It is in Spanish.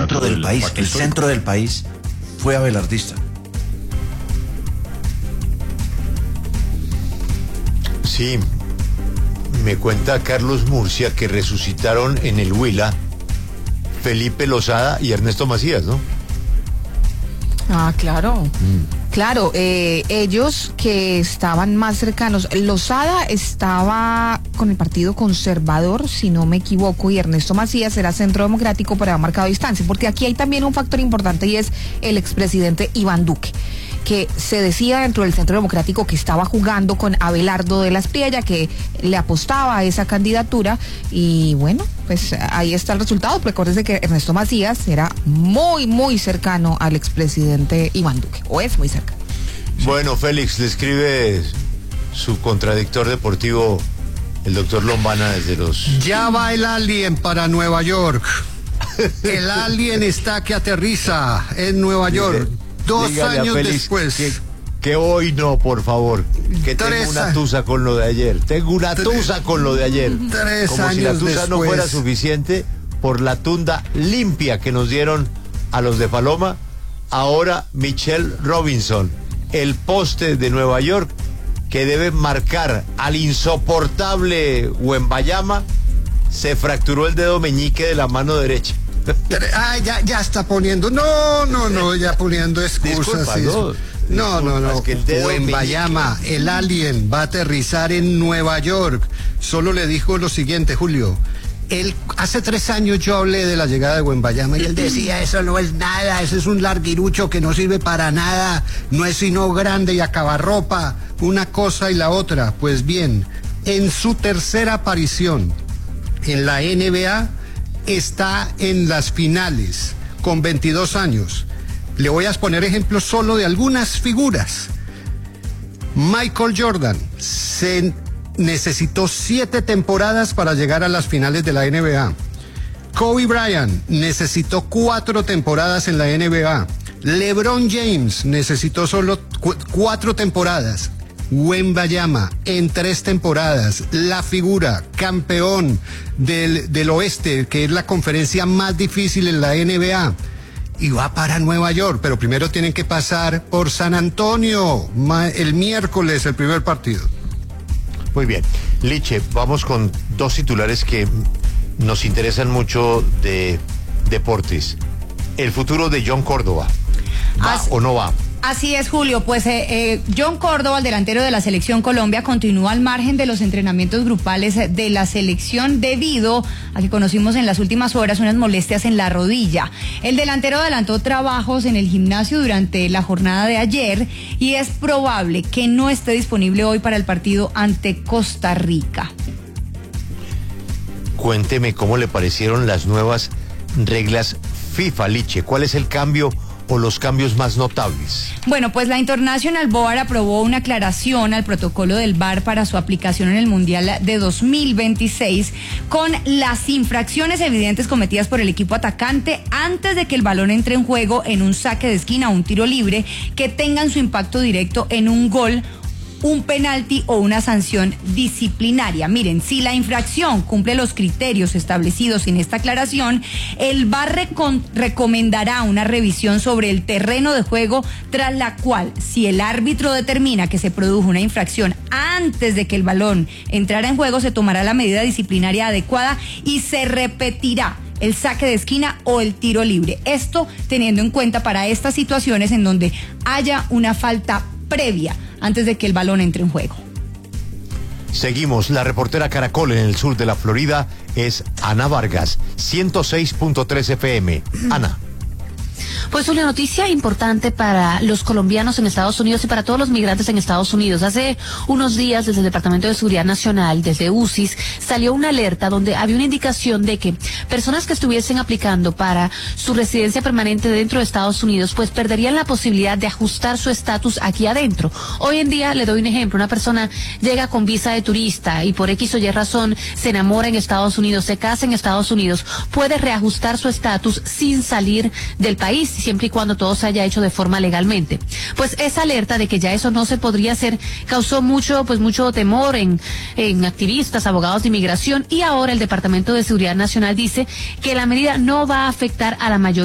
centro del país, el centro del país fue abelardista. Sí, me cuenta Carlos Murcia que resucitaron en el Huila Felipe Lozada y Ernesto Macías, ¿no? Ah, claro. Claro, ellos que estaban más cercanos. Lozada estaba con el Partido Conservador, si no me equivoco, y Ernesto Macías era Centro Democrático, pero ha marcado distancia, porque aquí hay también un factor importante y es el expresidente Iván Duque, que se decía dentro del Centro Democrático que estaba jugando con Abelardo de la Espriella, que le apostaba a esa candidatura, y bueno, pues ahí está el resultado. Recuérdese que Ernesto Macías era muy, muy cercano al expresidente Iván Duque, o es muy cercano. Bueno, Félix, le escribe su contradictor deportivo, el doctor Lombana, desde los... Ya va el alien para Nueva York. El alien está que aterriza en Nueva York. Dígale 2 años Félix después. Que hoy no, por favor. Que tengo una tusa con lo de ayer. Tengo una tusa con lo de ayer. 3 Como años si la tusa después. no fuera suficiente por la tunda limpia que nos dieron a los de Paloma. Ahora Michelle Robinson, el poste de Nueva York que debe marcar al insoportable Wembayama, se fracturó el dedo meñique de la mano derecha. Ay, ya está poniendo. No, ya poniendo excusas. Disculpa, No. Es que el dedo Wembayama, el alien, va a aterrizar en Nueva York. Solo le dijo lo siguiente, Julio. Hace 3 años yo hablé de la llegada de Wembayama y él decía, eso no es nada, eso es un larguirucho que no sirve para nada, no es sino grande y acabarropa, una cosa y la otra. Pues bien, en su tercera aparición en la NBA, está en las finales con 22 años. Le voy a poner ejemplos solo de algunas figuras. Michael Jordan necesitó 7 temporadas para llegar a las finales de la NBA. Kobe Bryant necesitó 4 temporadas en la NBA. LeBron James necesitó solo 4 temporadas. Wembayama en 3 temporadas, la figura, campeón del oeste, que es la conferencia más difícil en la NBA, y va para Nueva York, pero primero tienen que pasar por San Antonio, el miércoles, el primer partido. Muy bien, Liche, vamos con 2 titulares que nos interesan mucho de deportes. El futuro de John Córdoba, ¿va o no va? Así es, Julio. Pues John Córdoba, el delantero de la Selección Colombia, continúa al margen de los entrenamientos grupales de la selección debido a que conocimos en las últimas horas unas molestias en la rodilla. El delantero adelantó trabajos en el gimnasio durante la jornada de ayer y es probable que no esté disponible hoy para el partido ante Costa Rica. Cuénteme cómo le parecieron las nuevas reglas FIFA, Liche. ¿Cuál es el cambio o los cambios más notables? Bueno, pues la International Board aprobó una aclaración al protocolo del VAR para su aplicación en el Mundial de 2026 con las infracciones evidentes cometidas por el equipo atacante antes de que el balón entre en juego en un saque de esquina o un tiro libre que tengan su impacto directo en un gol, un penalti o una sanción disciplinaria. Miren, si la infracción cumple los criterios establecidos en esta aclaración, el VAR recomendará una revisión sobre el terreno de juego, tras la cual, si el árbitro determina que se produjo una infracción antes de que el balón entrara en juego, se tomará la medida disciplinaria adecuada y se repetirá el saque de esquina o el tiro libre. Esto teniendo en cuenta para estas situaciones en donde haya una falta previa antes de que el balón entre en juego. Seguimos. La reportera Caracol en el sur de la Florida es Ana Vargas, 106.3 FM. Ana. Pues una noticia importante para los colombianos en Estados Unidos y para todos los migrantes en Estados Unidos. Hace unos días desde el Departamento de Seguridad Nacional, desde UCIS, salió una alerta donde había una indicación de que personas que estuviesen aplicando para su residencia permanente dentro de Estados Unidos, pues perderían la posibilidad de ajustar su estatus aquí adentro. Hoy en día, le doy un ejemplo, una persona llega con visa de turista y por X o Y razón se enamora en Estados Unidos, se casa en Estados Unidos, puede reajustar su estatus sin salir del país, siempre y cuando todo se haya hecho de forma legalmente. Pues esa alerta de que ya eso no se podría hacer causó mucho temor en activistas, abogados de inmigración, y ahora el Departamento de Seguridad Nacional dice que la medida no va a afectar a la mayoría